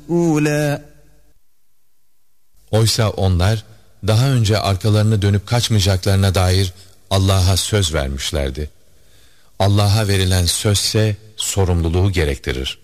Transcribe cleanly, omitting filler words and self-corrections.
الأولى. Oysa onlar daha önce arkalarını dönüp kaçmayacaklarına dair Allah'a söz vermişlerdi. Allah'a verilen sözse sorumluluğu gerektirir.